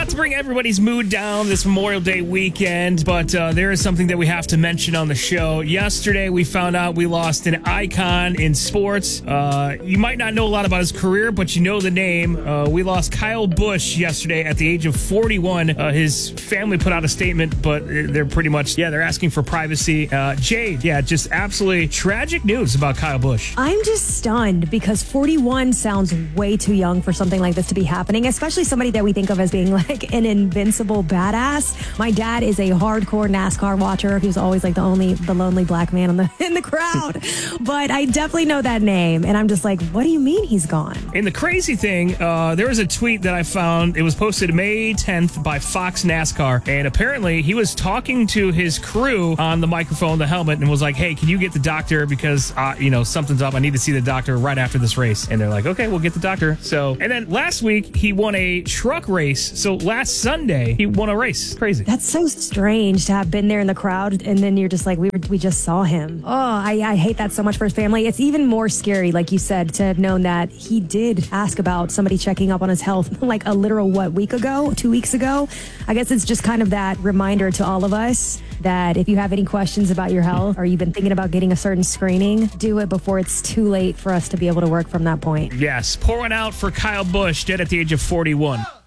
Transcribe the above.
to bring everybody's mood down this Memorial Day weekend, but there is something that we have to mention on the show. Yesterday, we found out we lost an icon in sports. You might not know a lot about his career, but you know the name. We lost Kyle Busch yesterday at the age of 41. His family put out a statement, but they're pretty much, they're asking for privacy. Jade, just absolutely tragic news about Kyle Busch. I'm just stunned because 41 sounds way too young for something like this to be happening, especially somebody that we think of as being like an invincible badass. My dad is a hardcore NASCAR watcher. He was always like the lonely black man in the crowd. But I definitely know that name, and I'm just like, what do you mean he's gone? And the crazy thing, there was a tweet that I found. It was posted May 10th by Fox NASCAR, and apparently he was talking to his crew on the microphone, the helmet, and was like, hey, can you get the doctor because, something's up. I need to see the doctor right after this race. And they're like, okay, we'll get the doctor. So, and then last week he won a truck race. So last Sunday he won a race. Crazy. That's so strange to have been there in the crowd, and then you're just like, we just saw him. Oh, I hate that so much for his family. It's even more scary, like you said, to have known that he did ask about somebody checking up on his health like a literal, 2 weeks ago. I guess it's just kind of that reminder to all of us that if you have any questions about your health or you've been thinking about getting a certain screening, do it before it's too late for us to be able to work from that point. Yes, pour one out for Kyle Busch, dead at the age of 41.